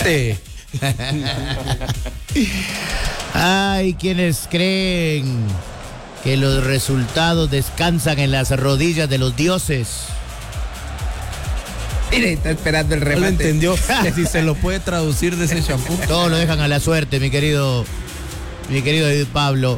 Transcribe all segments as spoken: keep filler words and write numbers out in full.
Sí. Ay, quienes creen que los resultados descansan en las rodillas de los dioses. Mire, está esperando el remate. No lo entendió, que si se lo puede traducir de ese champú. Todo lo dejan a la suerte, mi querido, mi querido David Pablo.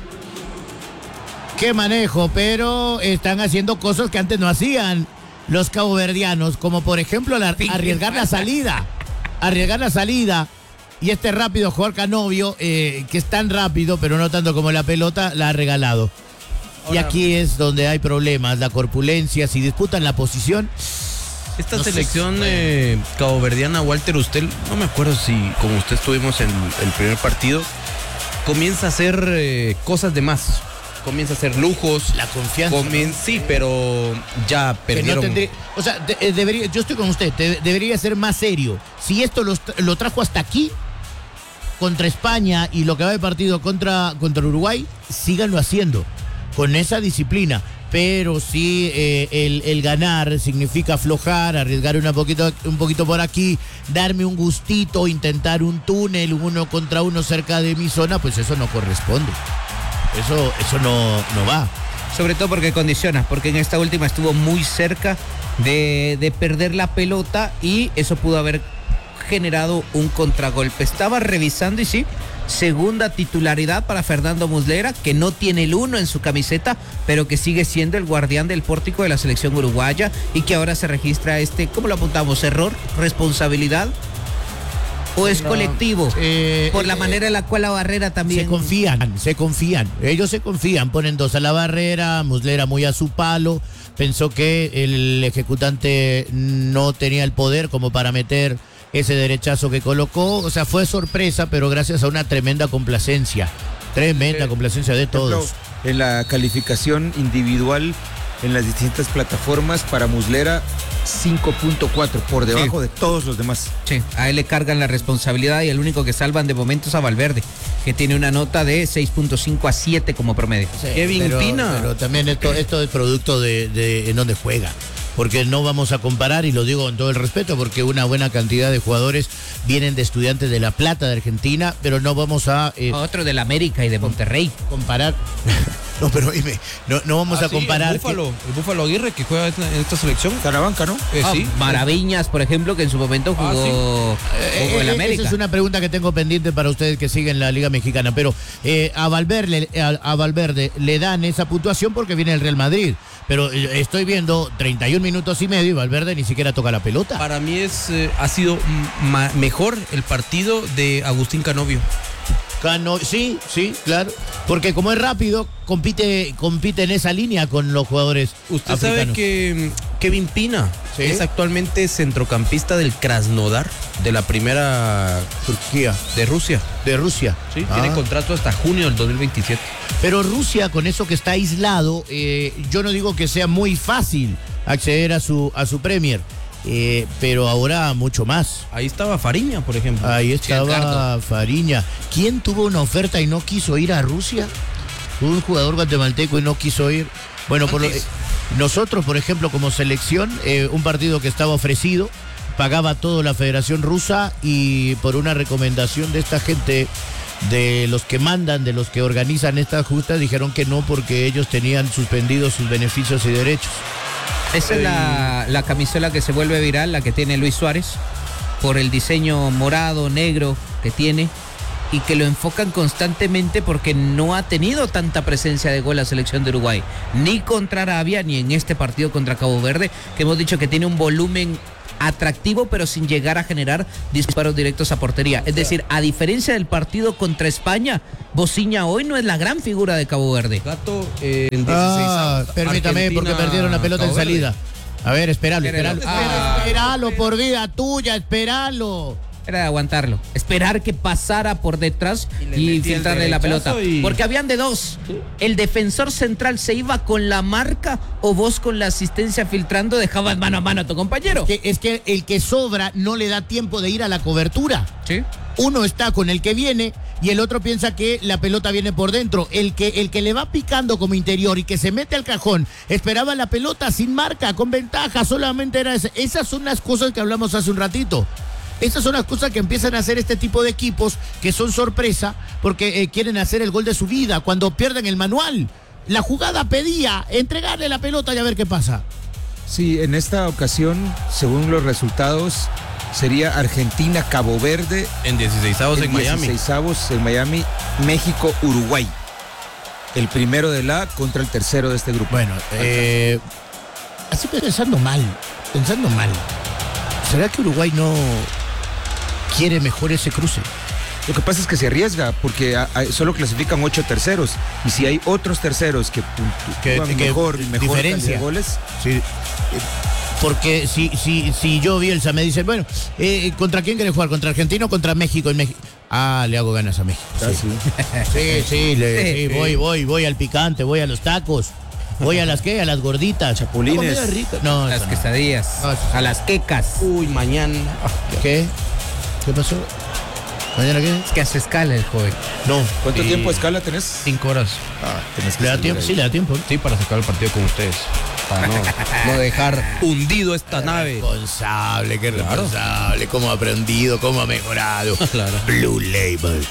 Qué manejo, pero están haciendo cosas que antes no hacían los caboverdianos, como por ejemplo la, arriesgar la salida. Arriesgar la salida. Y este rápido jugador Canovio, eh, que es tan rápido, pero no tanto como la pelota, la ha regalado. Ahora, y aquí es donde hay problemas, la corpulencia, si disputan la posición. Esta no selección eh, caboverdiana, Walter, usted, no me acuerdo si como usted estuvimos en el primer partido, comienza a hacer eh, cosas de más. Comienza a hacer lujos. La confianza. Comien- ¿no? Sí, pero ya perdieron. No tendría, o sea, de, eh, debería, yo estoy con usted, de, debería ser más serio. Si esto lo, lo trajo hasta aquí, contra España y lo que va de partido contra, contra Uruguay, síganlo haciendo, con esa disciplina. Pero sí, eh, el, el ganar significa aflojar, arriesgar una poquito, un poquito por aquí, darme un gustito, intentar un túnel, uno contra uno cerca de mi zona, pues eso no corresponde. Eso, eso no, no va. Sobre todo porque condiciona, porque en esta última estuvo muy cerca de, de perder la pelota y eso pudo haber generado un contragolpe. Estaba revisando y sí, segunda titularidad para Fernando Muslera, que no tiene el uno en su camiseta, pero que sigue siendo el guardián del pórtico de la selección uruguaya y que ahora se registra este, ¿cómo lo apuntamos? ¿Error? ¿Responsabilidad? ¿O es no, colectivo? Eh, por la eh, manera en la cual la barrera también... Se confían, se confían. Ellos se confían, ponen dos a la barrera, Muslera muy a su palo, pensó que el ejecutante no tenía el poder como para meter ese derechazo que colocó. O sea, fue sorpresa, pero gracias a una tremenda complacencia. Tremenda eh, complacencia de todos. En la calificación individual en las distintas plataformas para Muslera, cinco punto cuatro, por debajo sí. de todos los demás. Sí, a él le cargan la responsabilidad y el único que salvan de momento es a Valverde, que tiene una nota de seis punto cinco a siete como promedio. Sí, Kevin pero, Pina. Pero también esto, esto es producto de, de en donde juega. Porque no vamos a comparar, y lo digo con todo el respeto, porque una buena cantidad de jugadores vienen de Estudiantes de La Plata, de Argentina, pero no vamos a... Eh, Otro de la América y de Monterrey. Comparar... No, pero dime, no, no vamos ah, a comparar. Sí, el Búfalo, que... el Búfalo Aguirre que juega en esta selección. Carabanca, ¿no? Eh, ah, sí. Maraviñas, por ejemplo, que en su momento jugó, ah, sí. jugó en eh, América. Esa es una pregunta que tengo pendiente para ustedes que siguen la Liga Mexicana. Pero eh, a, Valverde, a, a Valverde le dan esa puntuación porque viene el Real Madrid. Pero eh, estoy viendo treinta y un minutos y medio y Valverde ni siquiera toca la pelota. Para mí es eh, ha sido ma- mejor el partido de Agustín Canovio. Cano, sí, sí, claro. Porque como es rápido, compite, compite en esa línea con los jugadores Usted africanos. sabe que Kevin Pina ¿Sí? es actualmente centrocampista del Krasnodar, de la primera Turquía. De Rusia. De Rusia. Sí, ah. tiene contrato hasta junio del dos mil veintisiete. Pero Rusia, con eso que está aislado, eh, yo no digo que sea muy fácil acceder a su, a su Premier. Eh, pero ahora mucho más. Ahí estaba Fariña, por ejemplo. Ahí estaba Fariña. ¿Quién tuvo una oferta y no quiso ir a Rusia? Un jugador guatemalteco y no quiso ir. Bueno, por lo, eh, nosotros, por ejemplo, como selección, eh, un partido que estaba ofrecido, pagaba todo la Federación Rusa y por una recomendación de esta gente, de los que mandan, de los que organizan estas justas, dijeron que no porque ellos tenían suspendidos sus beneficios y derechos. Esa es la, la camisola que se vuelve viral, la que tiene Luis Suárez, por el diseño morado, negro que tiene, y que lo enfocan constantemente porque no ha tenido tanta presencia de gol la selección de Uruguay, ni contra Arabia, ni en este partido contra Cabo Verde, que hemos dicho que tiene un volumen atractivo, pero sin llegar a generar disparos directos a portería. Es decir, a diferencia del partido contra España, Bociña hoy no es la gran figura de Cabo Verde. Gato, eh, el ah, permítame, Argentina, porque perdieron la pelota en salida. A ver, esperalo, esperalo. Ah, esperalo, por vida tuya, esperalo. Era de aguantarlo, esperar que pasara por detrás y, y filtrarle la pelota. Y... Porque habían de dos. El defensor central se iba con la marca o vos con la asistencia filtrando dejabas mano a mano a tu compañero. Es que, es que el que sobra no le da tiempo de ir a la cobertura. Sí. Uno está con el que viene y el otro piensa que la pelota viene por dentro. El que, el que le va picando como interior y que se mete al cajón, esperaba la pelota sin marca, con ventaja, solamente era esa. Esas son las cosas que hablamos hace un ratito. Estas son las cosas que empiezan a hacer este tipo de equipos que son sorpresa porque eh, quieren hacer el gol de su vida cuando pierden el manual. La jugada pedía entregarle la pelota y a ver qué pasa. Sí, en esta ocasión, según los resultados, sería Argentina-Cabo Verde. En dieciseisavos en Miami. dieciseisavos en Miami, México-Uruguay. El primero de la contra el tercero de este grupo. Bueno, eh, así pensando mal, pensando mal. ¿Será que Uruguay no quiere mejor ese cruce? Lo que pasa es que se arriesga porque a, a, solo clasifican ocho terceros y si hay otros terceros que puntúan mejor, mejor diferencia de goles. Sí. Porque si, si, si yo Bielsa me dice, bueno, eh, ¿contra quién querés jugar? ¿Contra Argentina o contra México? En México. Ah, le hago ganas a México. Ah, sí. Sí, sí, le, sí, voy, voy, voy al picante, voy a los tacos. Voy a las qué, a las gorditas. Chapulines. No, las quesadillas. No. A las quecas. Uy, mañana. ¿Qué? ¿Qué pasó? ¿Mañana qué? Es que hace escala el joven. No. ¿Cuánto Sí. tiempo de escala tenés? Cinco horas. Ah, tenés que ¿Le da salir tiempo? ahí. Sí, le da tiempo. Sí, para sacar el partido con ustedes. Para no, no dejar hundido esta nave. Responsable, qué Claro. responsable. Cómo ha aprendido, cómo ha mejorado. Claro. Blue Label.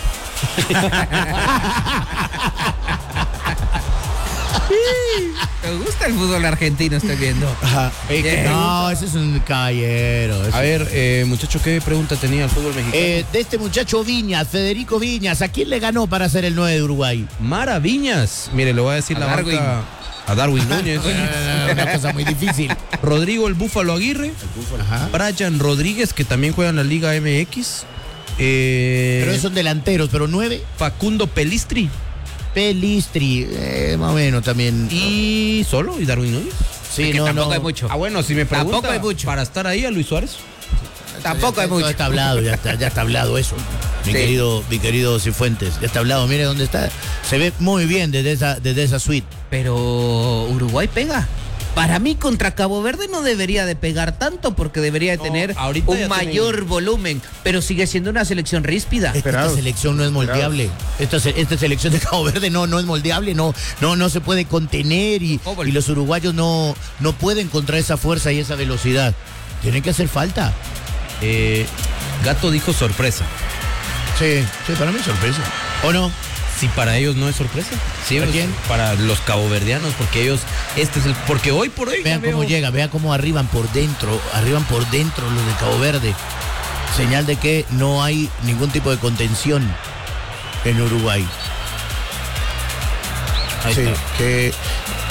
Me gusta el fútbol argentino, estoy viendo. Ajá. Bien. No, ese es un caballero. ese- A ver, eh, muchacho, ¿qué pregunta tenía el fútbol mexicano? Eh, de este muchacho Viñas, Federico Viñas, ¿a quién le ganó para ser el nueve de Uruguay? Maraviñas. Mire, le voy a decir A la Darwin. banca a Darwin Núñez. Una cosa muy difícil. Rodrigo el Búfalo Aguirre. Ajá. Brian Rodríguez, que también juega en la Liga M X. Eh, Pero esos son delanteros, pero nueve. Facundo Pelistri. Pelistri, eh, más o menos también. Y solo, y Darwin Núñez. Sí, que no, tampoco no. hay mucho. Ah, bueno, si me pregunta, Tampoco hay mucho. para estar ahí a Luis Suárez. Tampoco hay Todo mucho. está hablado, ya está, ya está hablado eso. Mi Sí. querido, mi querido Cifuentes, ya está hablado. Mire dónde está. Se ve muy bien desde esa, desde esa suite. Pero Uruguay pega. Para mí contra Cabo Verde no debería de pegar tanto porque debería de No, tener ahorita un ya mayor tienen- volumen, pero sigue siendo una selección ríspida. Esta Esperados. selección no es moldeable. Esta, se- esta selección de Cabo Verde no, no es moldeable, no, no, no se puede contener y, Oh, y los uruguayos no, no pueden contra esa fuerza y esa velocidad. Tienen que hacer falta. Eh, Gato dijo sorpresa. Sí, sí, para mí es sorpresa. ¿O no? Si para ellos no es sorpresa. Sí, ¿Para pues, quién? Para los caboverdianos, porque ellos, este es el, porque hoy por hoy. Vean ya cómo veo- llega, vean cómo arriban por dentro, arriban por dentro los de Cabo Verde. Señal de que no hay ningún tipo de contención en Uruguay. Ahí Sí, está. que eh,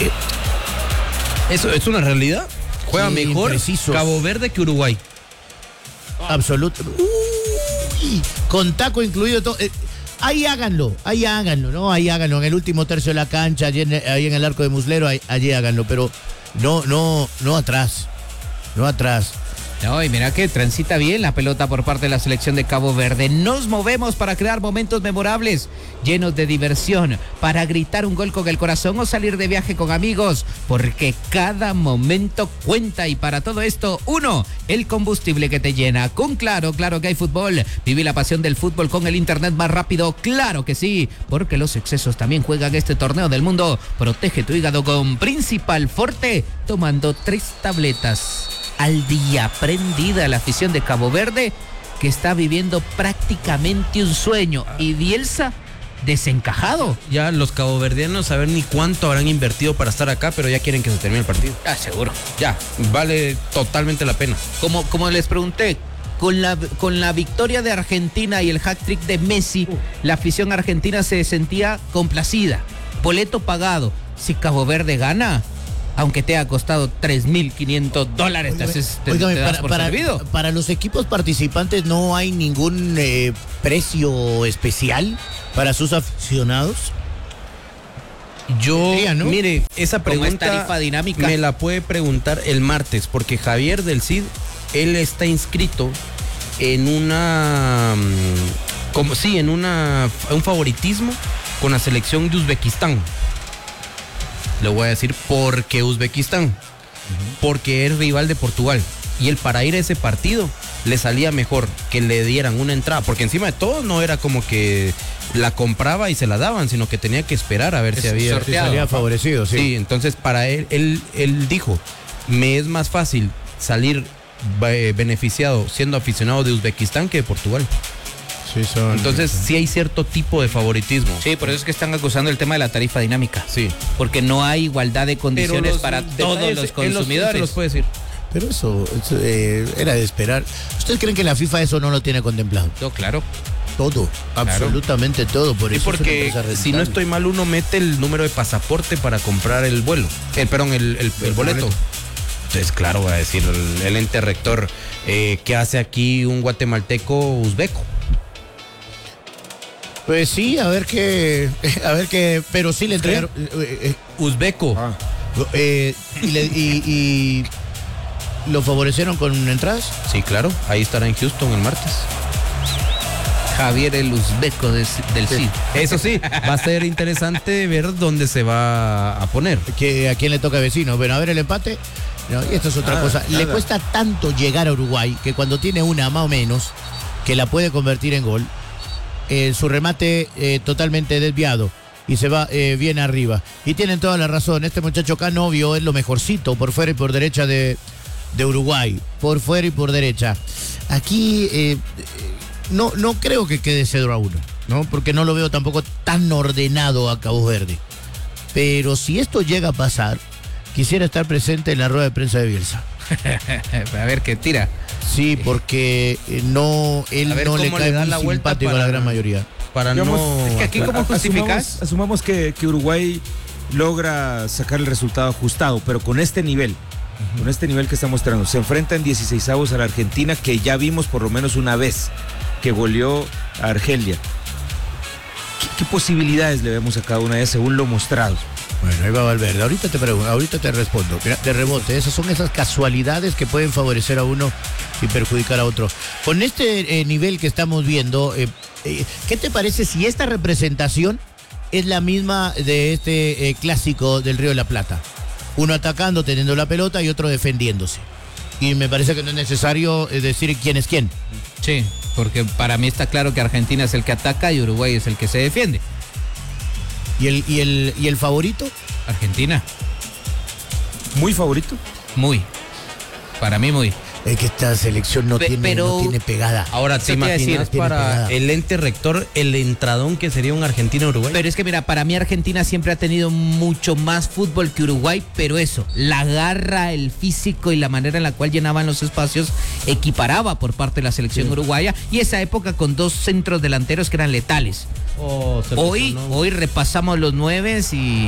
Eso es una realidad. Juega Sí, mejor precisos. Cabo Verde que Uruguay. absoluto. Uy, con taco incluido todo. Eh, ahí háganlo, ahí háganlo, ¿no? Ahí háganlo. En el último tercio de la cancha, allí en, ahí en el arco de Muslero, ahí, allí háganlo. Pero no, no, no atrás. No atrás. No, y mira que transita bien la pelota por parte de la selección de Cabo Verde. Nos movemos para crear momentos memorables, llenos de diversión, para gritar un gol con el corazón o salir de viaje con amigos, porque cada momento cuenta y para todo esto, uno, el combustible que te llena. Con Claro, claro que hay fútbol. Viví la pasión del fútbol con el internet más rápido, claro que sí, porque los excesos también juegan este torneo del mundo. Protege tu hígado con Principal Forte, tomando tres tabletas al día. Prendida la afición de Cabo Verde, que está viviendo prácticamente un sueño, y Bielsa desencajado. Ya los caboverdianos saben ni cuánto habrán invertido para estar acá, pero ya quieren que se termine el partido. Ah, seguro. Ya, vale totalmente la pena. Como, como les pregunté, con la, con la victoria de Argentina y el hat-trick de Messi, la afición argentina se sentía complacida. Boleto pagado. Si Cabo Verde gana, aunque te ha costado tres mil quinientos dólares, te, haces- te- Óigame, te das para, por para- servido. para los equipos participantes no hay ningún eh, precio especial para sus aficionados. Yo, Tendría, ¿no? mire, esa Como es pregunta tarifa dinámica. me la puede preguntar el martes, porque Javier del Cid, él está inscrito en una, mm, como sí, en una, un favoritismo con la selección de Uzbekistán. Le voy a decir por qué Uzbekistán. Porque es rival de Portugal. Y él para ir a ese partido le salía mejor que le dieran una entrada. Porque encima de todo no era como que la compraba y se la daban, sino que tenía que esperar a ver Es si había... sorteado. Salía favorecido, sí. Sí, entonces para él, él, él dijo, me es más fácil salir eh, beneficiado siendo aficionado de Uzbekistán que de Portugal. Sí, son, Entonces sí hay cierto tipo de favoritismo. Sí, por eso es que están acusando el tema de la tarifa dinámica. Sí. Porque no hay igualdad de condiciones los para detalles, todos él los los- consumidores. él los puede decir. Pero eso, eso, eh, era de esperar. ¿Ustedes creen que la FIFA eso no lo tiene contemplado? No, claro. Todo, absolutamente todo. Por Y eso es una porque empresa si no rentable. estoy mal, uno mete el número de pasaporte para comprar el vuelo. El, perdón, el, el- el boleto. Entonces, claro, va a decir el, el ente rector, eh, ¿qué hace aquí un guatemalteco uzbeco? Pues sí, a ver qué, a ver qué, pero sí le entregaron. eh, eh, Uzbeco. Ah, eh, y, le- y- y lo favorecieron con entradas. Sí, claro, ahí estará en Houston el martes. Javier el uzbeco de- del C I D. Eso sí, va a ser interesante ver dónde se va a poner. Que a quién le toca vecino. Bueno, a ver el empate. No, y esto es otra Nada, cosa. Le nada. cuesta tanto llegar a Uruguay que cuando tiene una más o menos que la puede convertir en gol, eh, su remate eh, totalmente desviado y se va eh, bien arriba. Y tienen toda la razón. Este muchacho Canovio es lo mejorcito por fuera y por derecha de, de Uruguay. Por fuera y por derecha. Aquí eh, eh, no, no creo que quede cero a uno, ¿no? Porque no lo veo tampoco tan ordenado a Cabo Verde. Pero si esto llega a pasar, quisiera estar presente en la rueda de prensa de Bielsa. A ver qué tira. Sí, porque eh, no, él A ver no le cómo cae le da muy la vuelta simpático a la para- gran mayoría. Para Digamos, no... es que aquí ¿cómo justificas? Asumamos, asumamos que, que Uruguay logra sacar el resultado ajustado, pero con este nivel, con este nivel que está mostrando, se enfrenta en dieciseisavos a la Argentina, que ya vimos por lo menos una vez que goleó a Argelia. ¿Qué, qué posibilidades le vemos a cada una de ellas según lo mostrado? Bueno, ahí va Valverde. Ahorita te pregunto, ahorita te respondo. Mira, de rebote, esas son esas casualidades que pueden favorecer a uno y perjudicar a otro. Con este eh, nivel que estamos viendo, eh, eh, ¿qué te parece si esta representación es la misma de este eh, clásico del Río de la Plata? Uno atacando, teniendo la pelota y otro defendiéndose. Y me parece que no es necesario eh, decir quién es quién. Sí, porque para mí está claro que Argentina es el que ataca y Uruguay es el que se defiende. ¿Y el, y el, y el favorito? Argentina, Muy favorito. muy. Para mí muy. Es que esta selección no, Pe- tiene, pero- no tiene pegada. Ahora, ¿te Eso te iba a decir, imaginas tiene para pegada. el ente rector el entradón que sería un Argentina-Uruguay? Pero es que mira, para mí Argentina siempre ha tenido mucho más fútbol que Uruguay, pero eso, la garra, el físico y la manera en la cual llenaban los espacios equiparaba por parte de la selección uruguaya y esa época con dos centros delanteros que eran letales. Oh, se Hoy, lesionó. hoy repasamos los nueves y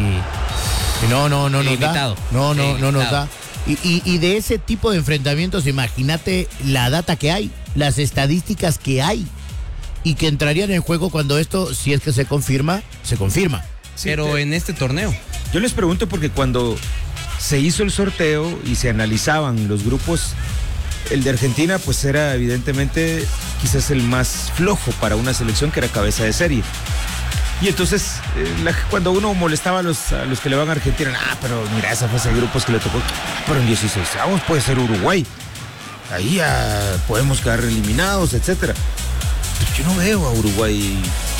Y No, no, no nos Ilimitado. da. No, no, no nos Ilimitado. da. Y, y- y de ese tipo de enfrentamientos, imagínate la data que hay, las estadísticas que hay y que entrarían en juego cuando esto, si es que se confirma, se confirma. Sí, Pero te- en este torneo. Yo les pregunto porque cuando se hizo el sorteo y se analizaban los grupos, el de Argentina pues era evidentemente quizás el más flojo para una selección que era cabeza de serie. Y entonces, eh, la- cuando uno molestaba a los, a los que le van a Argentina, ah, pero mira, esa fase de grupos que le tocó, pero en dieciséis avos puede ser Uruguay. Ahí ya podemos quedar eliminados, etcétera. Pero yo no veo a Uruguay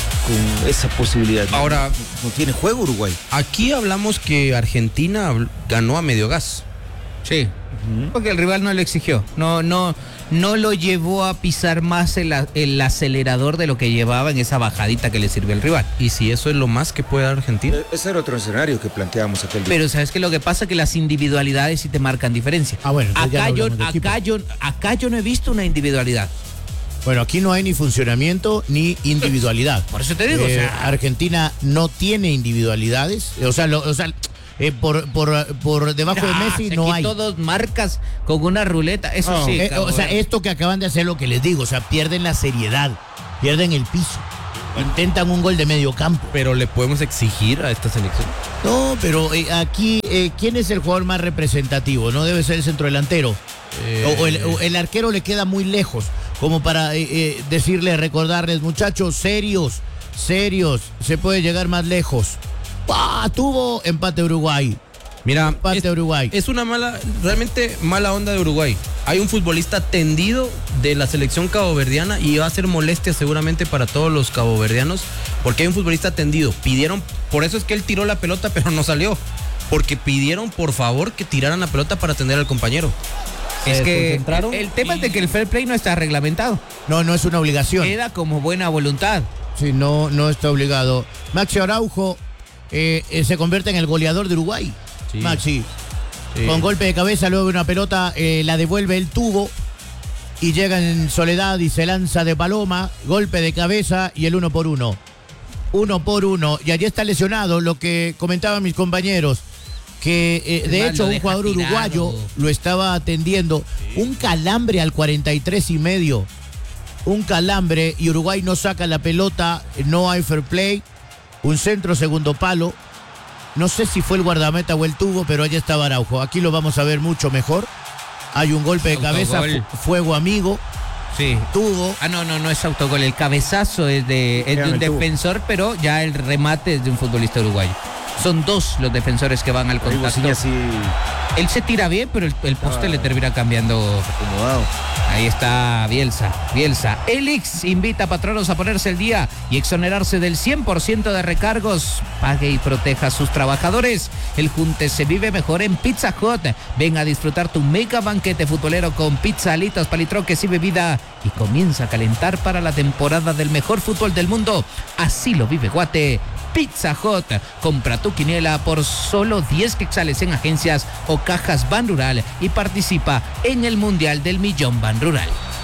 con esa posibilidad. No- Ahora- no, no tiene juego Uruguay. Aquí hablamos que Argentina habl- ganó a medio gas. sí, porque el rival no lo exigió, no, no, no lo llevó a pisar más el, a- el acelerador de lo que llevaba en esa bajadita que le sirvió el rival. Y si eso es lo más que puede dar Argentina. E- Ese era otro escenario que planteábamos aquel día. Pero sabes que lo que pasa es que las individualidades sí te marcan diferencia. Ah, bueno, entonces ya acá no yo, hablamos de acá yo, acá yo no he visto una individualidad. Bueno, aquí no hay ni funcionamiento ni individualidad. Por eso te digo, o Eh, sea- Argentina no tiene individualidades. O sea, lo- o sea eh, por, por, por debajo de Ah, Messi si no aquí hay. todos marcas con una ruleta, eso No. sí. Eh, Cabo o sea, Verde. esto que acaban de hacer lo que les digo, o sea, pierden la seriedad, pierden el piso, intentan un gol de medio campo. Pero le podemos exigir a esta selección. No, pero eh, aquí, eh, ¿quién es el jugador más representativo? No debe ser el centrodelantero. Eh, O, o el, o el arquero le queda muy lejos, como para eh, eh, decirle, recordarles, muchachos, serios, serios, se puede llegar más lejos. ¡Pah! Tuvo empate Uruguay. Mira, Empate es, Uruguay. es una mala, realmente mala onda de Uruguay. Hay un futbolista tendido de la selección caboverdiana y va a ser molestia seguramente para todos los caboverdianos porque hay un futbolista tendido. Pidieron, por eso es que él tiró la pelota pero no salió. Porque pidieron por favor que tiraran la pelota para atender al compañero. Se Es que el, desconcentraron el tema y- es de que el fair play no está reglamentado. No, no es una obligación. Queda como buena voluntad. Sí, no, no está obligado. Maxi Araujo eh, eh, se convierte en el goleador de Uruguay. Sí. Maxi, Sí. con golpe de cabeza, luego de una pelota, eh, la devuelve el tubo y llega en soledad y se lanza de paloma, golpe de cabeza y el uno por uno. Uno por uno. Y allí está lesionado, lo que comentaban mis compañeros, que eh, de Mal, hecho lo un deja jugador tirado. uruguayo lo estaba atendiendo. Un calambre al cuarenta y tres y medio. Un calambre y Uruguay no saca la pelota, no hay fair play. Un centro, segundo palo. No sé si fue el guardameta o el tubo, pero allá estaba Araujo. Aquí lo vamos a ver mucho mejor. Hay un golpe de cabeza, Autogol. fu- fuego amigo, Sí. tubo. Ah, no, no, no es autogol. El cabezazo es de, es de Eran un el tubo. defensor, pero ya el remate es de un futbolista uruguayo. Son dos los defensores que van al Ahí contacto. Bocini así Él se tira bien, pero el, el poste Ah. le termina cambiando. acomodado. Ahí está Bielsa, Bielsa. Elix invita a patronos a ponerse el día y exonerarse del cien por ciento de recargos. Pague y proteja a sus trabajadores. El junte se vive mejor en Pizza Hut. Ven a disfrutar tu mega banquete futbolero con pizza, alitas, palitroques y bebida. Y comienza a calentar para la temporada del mejor fútbol del mundo. Así lo vive Guate. Pizza Hut. Compra tu quiniela por solo diez quetzales en agencias o cajas Ban Rural y participa en el Mundial del Millón Ban Rural.